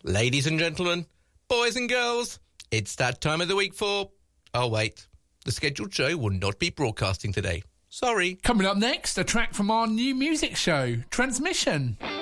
Ladies and gentlemen, boys and girls, it's that time of the week for... Oh, wait. The scheduled show will not be broadcasting today. Sorry. Coming up next, a track from our new music show, Transmission.